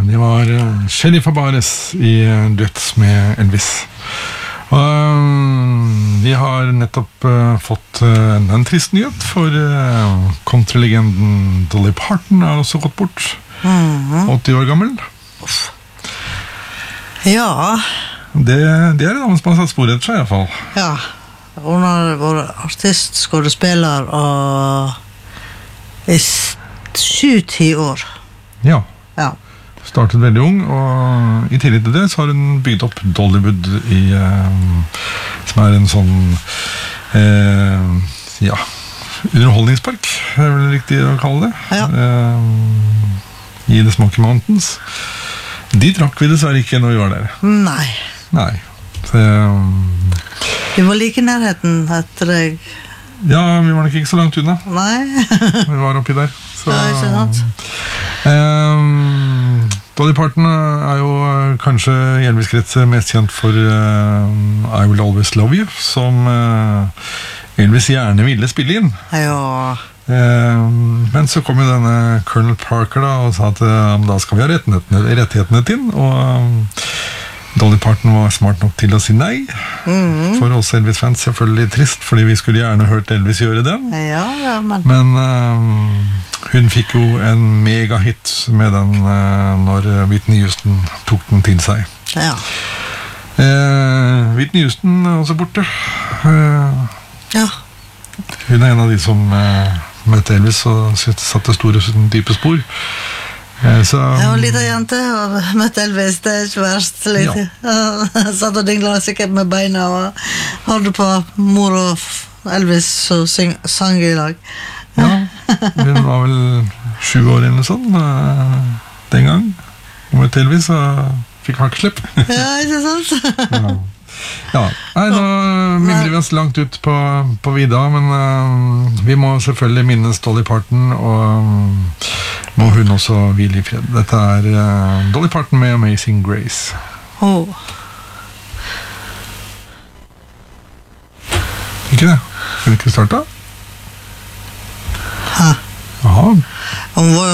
Det var Sheriff Abares I duett med Elvis. Vi har nettopp fått en trist nyhet, for countrylegenden Dolly Parton har også gått bort. 80 år gammel. Ja. Det en dame som har satt spor etter seg I hvert fall. Ja. Hun har vært artist, skådespiller og I 7-10 år. Ja. Ja. Startet veldig ung, og I tillegg til det så har hun bygd opp Dollywood som en sånn underholdningspark, vel riktig å kalle det. Ja. I The Smoky Mountains. De drakk vi dessverre ikke når vi var der. Nei. Så, vi var like I nærheten etter deg. ja, vi var nok ikke så langt unna. Nei. Vi var oppi der. Så, Ja, ikke sant. Dolly Parton jo kanskje I Elvis-krets mest kjent for I Will Always Love You, som Elvis gjerne ville spille inn. Ja. Men så kom jo denne Colonel Parker da, og sa at da skal vi ha rettighetene til, og Dolly Parton var smart nok til å si nei. For oss Elvis-fans selvfølgelig trist, fordi vi skulle gjerne hørt Elvis gjøre den. Ja, men hun fikk jo en megahit med den når Whitney Houston tok den til seg. Ja. Whitney Houston også borte. Ja. Hun en av de som møtte Elvis og satte store, dype spor. Så, jeg var en liten jente og møtte Elvis, det ikke verst litt. Satt og dinglet sikkert med beina og hørte på mor og Elvis og sang I lag. Ja, hun var vel 7 år eller sånn den gang. Hun møtte Elvis og fikk hakkeslipp. Ja, ikke sant? Ja, nei, nå mimrer vi oss langt ut på vidda, men vi må selvfølgelig minnes Dolly Parton, og må hun også hvile I fred. Dette Dolly Parton med Amazing Grace. Ikke det? Skal vi ikke starte? Hæ? Jaha. Hun var